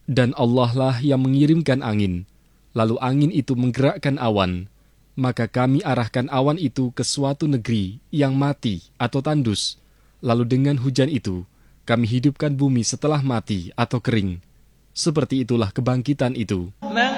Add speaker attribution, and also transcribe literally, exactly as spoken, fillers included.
Speaker 1: Dan Allah lah yang mengirimkan angin, lalu angin itu menggerakkan awan, maka kami arahkan awan itu ke suatu negeri yang mati atau tandus, lalu dengan hujan itu kami hidupkan bumi setelah mati atau kering. Seperti itulah kebangkitan itu.